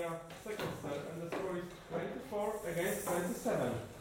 second set, and the score is 24 against 27.